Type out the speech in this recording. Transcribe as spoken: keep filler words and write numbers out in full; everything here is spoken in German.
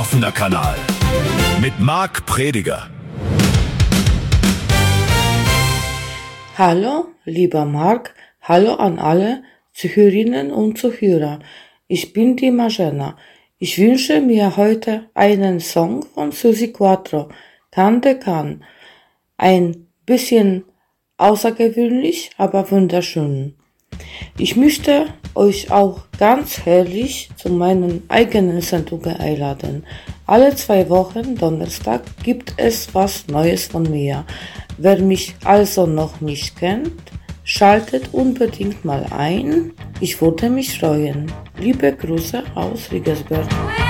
offener Kanal mit Marc Prediger. Hallo, lieber Marc, hallo an alle Zuhörerinnen und Zuhörer. Ich bin die Magena. Ich wünsche mir heute einen Song von Suzi Quatro, Can de Can. Ein bisschen außergewöhnlich, aber wunderschön. Ich möchte euch auch ganz herzlich zu meinen eigenen Sendungen einladen. Alle zwei Wochen, Donnerstag, gibt es was Neues von mir. Wer mich also noch nicht kennt, schaltet unbedingt mal ein. Ich würde mich freuen. Liebe Grüße aus Regensburg.